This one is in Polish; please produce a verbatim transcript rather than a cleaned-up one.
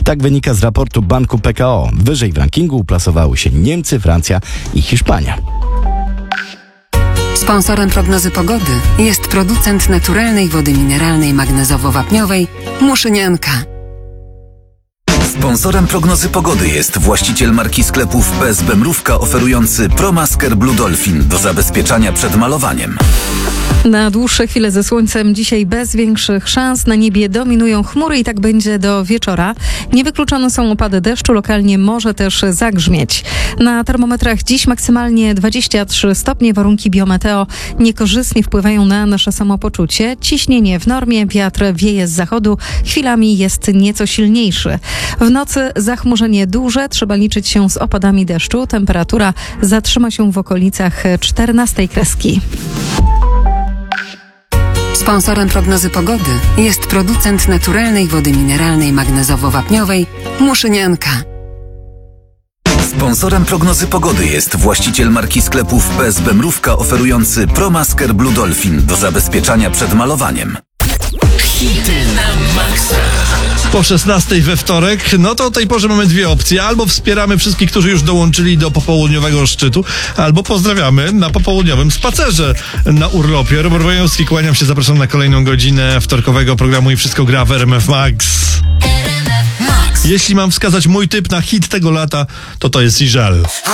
Tak wynika z raportu banku P K O. Wyżej w rankingu uplasowały się Niemcy, Francja i Hiszpania. Sponsorem prognozy pogody jest producent naturalnej wody mineralnej magnezowo-wapniowej Muszynianka. Sponsorem prognozy pogody jest właściciel marki sklepów P S B Mrówka oferujący ProMasker Blue Dolphin do zabezpieczania przed malowaniem. Na dłuższe chwile ze słońcem dzisiaj bez większych szans. Na niebie dominują chmury i tak będzie do wieczora. Niewykluczone są opady deszczu, lokalnie może też zagrzmieć. Na termometrach dziś maksymalnie dwadzieścia trzy stopnie. Warunki biometeo niekorzystnie wpływają na nasze samopoczucie. Ciśnienie w normie, wiatr wieje z zachodu, chwilami jest nieco silniejszy. W nocy zachmurzenie duże, trzeba liczyć się z opadami deszczu. Temperatura zatrzyma się w okolicach czternastej kreski. Sponsorem prognozy pogody jest producent naturalnej wody mineralnej magnezowo-wapniowej Muszynianka. Sponsorem prognozy pogody jest właściciel marki sklepów P S B Mrówka oferujący ProMasker Blue Dolphin do zabezpieczania przed malowaniem. Hity na maksa. Po szesnastej we wtorek, no to o tej porze mamy dwie opcje. Albo wspieramy wszystkich, którzy już dołączyli do popołudniowego szczytu, albo pozdrawiamy na popołudniowym spacerze na urlopie. Robert Wojewski, kłaniam się, zapraszam na kolejną godzinę wtorkowego programu i wszystko gra w R M F Max. Jeśli mam wskazać mój typ na hit tego lata, to to jest Iżel.